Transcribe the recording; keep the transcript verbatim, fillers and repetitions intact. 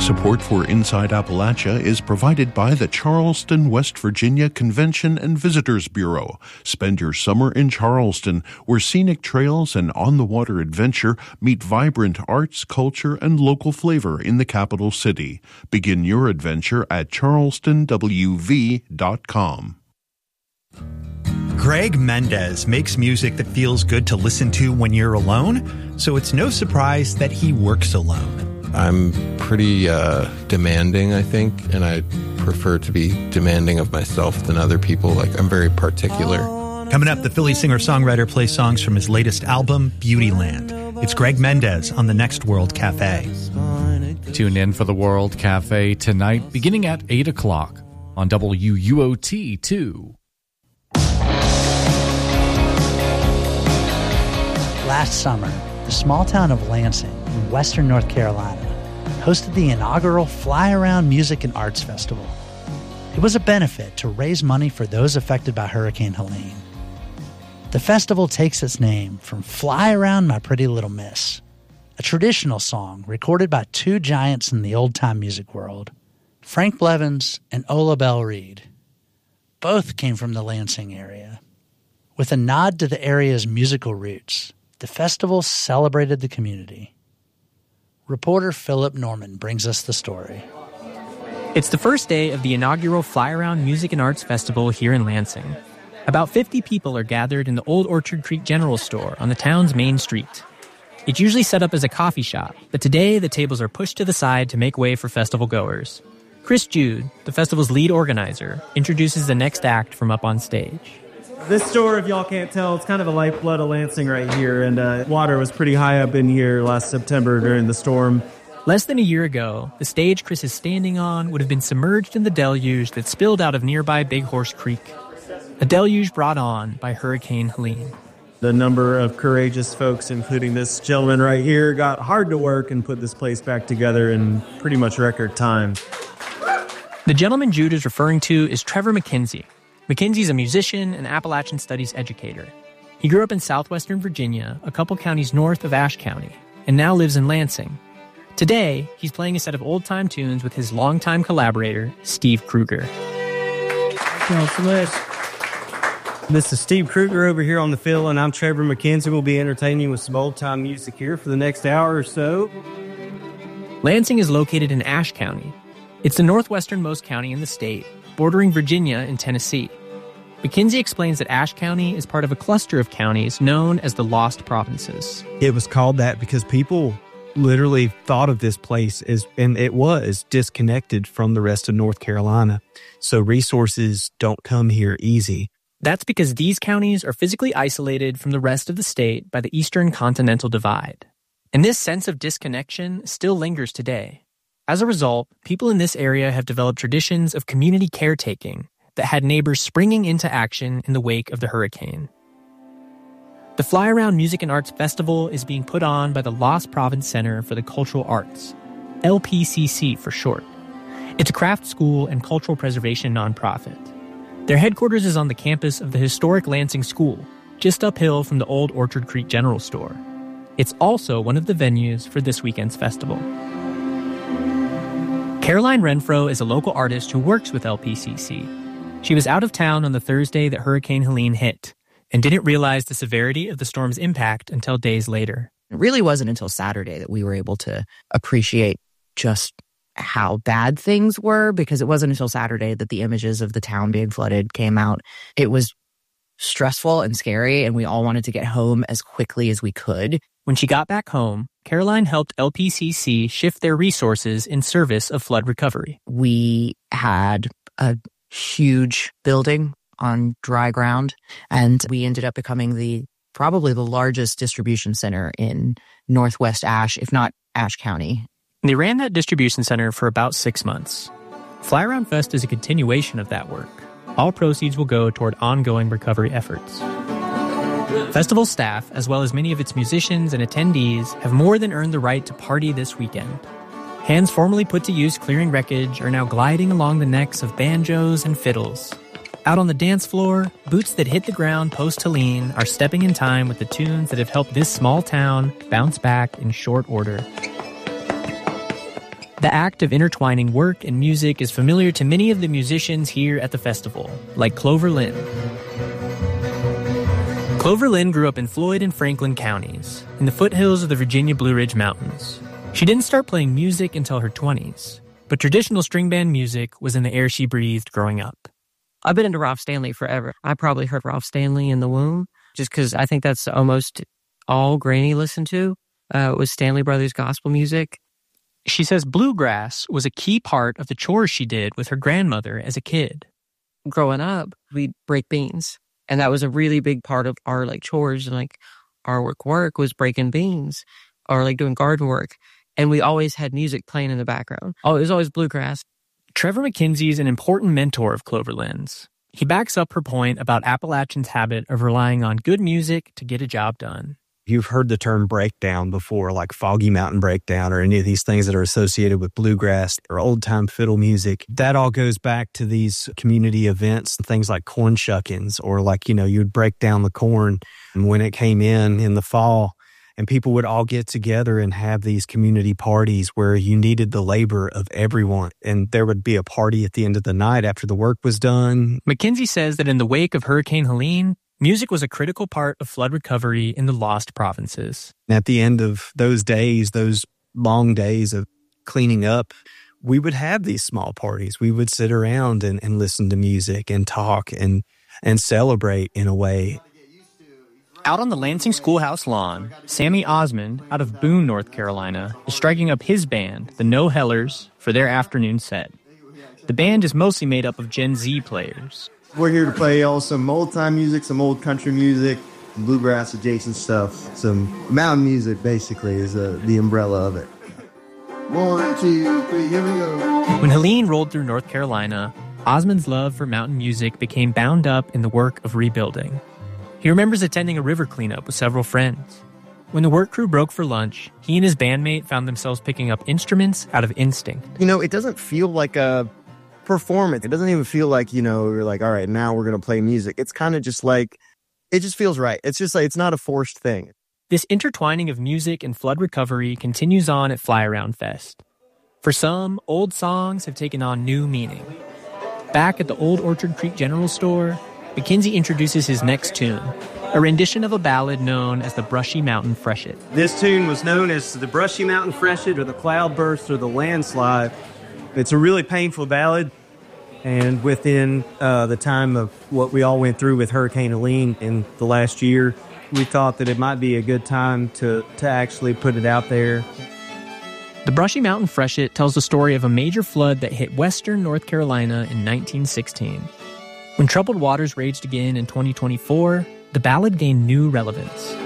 Support for Inside Appalachia is provided by the Charleston, West Virginia Convention and Visitors Bureau. Spend your summer in Charleston, where scenic trails and on-the-water adventure meet vibrant arts, culture, and local flavor in the capital city. Begin your adventure at charleston w v dot com. Greg Mendez makes music that feels good to listen to when you're alone, so it's no surprise that he works alone. I'm pretty uh, demanding, I think, and I prefer to be demanding of myself than other people. Like, I'm very particular. Coming up, the Philly singer-songwriter plays songs from his latest album, Beautyland. It's Greg Mendez on the Next World Cafe. Tune in for the World Cafe tonight, beginning at eight o'clock on W U O T two. Last summer, the small town of Lansing in western North Carolina hosted the inaugural Fly Around Music and Arts Festival. It was a benefit to raise money for those affected by Hurricane Helene. The festival takes its name from Fly Around My Pretty Little Miss, a traditional song recorded by two giants in the old-time music world, Frank Blevins and Ola Belle Reed. Both came from the Lansing area. With a nod to the area's musical roots, the festival celebrated the community. Reporter Philip Norman brings us the story. It's the first day of the inaugural Fly Around Music and Arts Festival here in Lansing. About fifty people are gathered in the Old Orchard Creek General Store on the town's main street. It's usually set up as a coffee shop, but today the tables are pushed to the side to make way for festival goers. Chris Jude, the festival's lead organizer, introduces the next act from up on stage. This store, if y'all can't tell, it's kind of a lifeblood of Lansing right here, and uh, water was pretty high up in here last September during the storm. Less than a year ago, the stage Chris is standing on would have been submerged in the deluge that spilled out of nearby Big Horse Creek, a deluge brought on by Hurricane Helene. The number of courageous folks, including this gentleman right here, got hard to work and put this place back together in pretty much record time. The gentleman Jude is referring to is Trevor McKenzie. McKenzie's a musician and Appalachian Studies educator. He grew up in southwestern Virginia, a couple counties north of Ashe County, and now lives in Lansing. Today, he's playing a set of old-time tunes with his longtime collaborator, Steve Kruger. Thank you all so much. This is Steve Kruger over here on the fiddle, and I'm Trevor McKenzie. We'll be entertaining you with some old-time music here for the next hour or so. Lansing is located in Ashe County. It's the northwesternmost county in the state, bordering Virginia and Tennessee. McKenzie explains that Ashe County is part of a cluster of counties known as the Lost Provinces. It was called that because people literally thought of this place as, and it was, disconnected from the rest of North Carolina. So resources don't come here easy. That's because these counties are physically isolated from the rest of the state by the Eastern Continental Divide. And this sense of disconnection still lingers today. As a result, people in this area have developed traditions of community caretaking that had neighbors springing into action in the wake of the hurricane. The Fly Around Music and Arts Festival is being put on by the Lost Province Center for the Cultural Arts, L P C C for short. It's a craft school and cultural preservation nonprofit. Their headquarters is on the campus of the historic Lansing School, just uphill from the Old Orchard Creek General Store. It's also one of the venues for this weekend's festival. Caroline Renfro is a local artist who works with L P C C. She was out of town on the Thursday that Hurricane Helene hit and didn't realize the severity of the storm's impact until days later. It really wasn't until Saturday that we were able to appreciate just how bad things were, because it wasn't until Saturday that the images of the town being flooded came out. It was stressful and scary, and we all wanted to get home as quickly as we could. When she got back home, Caroline helped L P C C shift their resources in service of flood recovery. We had a huge building on dry ground, and we ended up becoming the probably the largest distribution center in Northwest Ashe, if not Ashe County. They ran that distribution center for about six months. Fly Around Fest is a continuation of that work. All proceeds will go toward ongoing recovery efforts. Festival staff, as well as many of its musicians and attendees, have more than earned the right to party this weekend. Hands formerly put to use clearing wreckage are now gliding along the necks of banjos and fiddles. Out on the dance floor, boots that hit the ground post-Helene are stepping in time with the tunes that have helped this small town bounce back in short order. The act of intertwining work and music is familiar to many of the musicians here at the festival, like Clover Lynn. Clover Lynn grew up in Floyd and Franklin counties, in the foothills of the Virginia Blue Ridge Mountains. She didn't start playing music until her twenties, but traditional string band music was in the air she breathed growing up. I've been into Ralph Stanley forever. I probably heard Ralph Stanley in the womb, just because I think that's almost all Granny listened to, uh, was Stanley Brothers gospel music. She says bluegrass was a key part of the chores she did with her grandmother as a kid. Growing up, we'd break beans, and that was a really big part of our like chores. And like our work work was breaking beans or like doing garden work. And we always had music playing in the background. Oh, it was always bluegrass. Trevor McKenzie is an important mentor of Clover Lynn's. He backs up her point about Appalachian's habit of relying on good music to get a job done. You've heard the term breakdown before, like Foggy Mountain Breakdown or any of these things that are associated with bluegrass or old-time fiddle music. That all goes back to these community events, things like corn shuckings, or like, you know, you'd break down the corn when it came in in the fall. And people would all get together and have these community parties where you needed the labor of everyone. And there would be a party at the end of the night after the work was done. McKenzie says that in the wake of Hurricane Helene, music was a critical part of flood recovery in the lost provinces. At the end of those days, those long days of cleaning up, we would have these small parties. We would sit around and, and listen to music and talk and, and celebrate in a way. Out on the Lansing Schoolhouse lawn, Sammy Osmond, out of Boone, North Carolina, is striking up his band, the No Hellers, for their afternoon set. The band is mostly made up of Gen Z players. We're here to play all some old-time music, some old country music, bluegrass-adjacent stuff. Some mountain music, basically, is uh, the umbrella of it. One, two, three, here we go. When Helene rolled through North Carolina, Osmond's love for mountain music became bound up in the work of rebuilding. He remembers attending a river cleanup with several friends. When the work crew broke for lunch, he and his bandmate found themselves picking up instruments out of instinct. You know, it doesn't feel like a performance. It doesn't even feel like, you know, we're like, all right, now we're going to play music. It's kind of just like, it just feels right. It's just like, it's not a forced thing. This intertwining of music and flood recovery continues on at Fly Around Fest. For some, old songs have taken on new meaning. Back at the old Orchard Creek General Store, McKenzie introduces his next tune, a rendition of a ballad known as the Brushy Mountain Freshet. This tune was known as the Brushy Mountain Freshet or the Cloudburst or the Landslide. It's a really painful ballad, and within uh, the time of what we all went through with Hurricane Helene in the last year, we thought that it might be a good time to, to actually put it out there. The Brushy Mountain Freshet tells the story of a major flood that hit western North Carolina in nineteen sixteen. When troubled waters raged again in twenty twenty-four, the ballad gained new relevance.